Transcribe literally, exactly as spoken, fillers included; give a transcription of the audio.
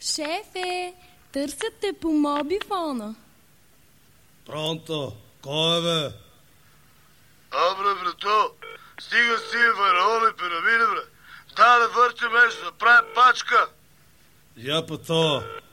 Шефе, търсят те по мобифона. Пронто, кой е, бе? Абре, брато, стига с тия фараони пирамиди, бре. Да, да въртим, за да правим пачка. Я па то.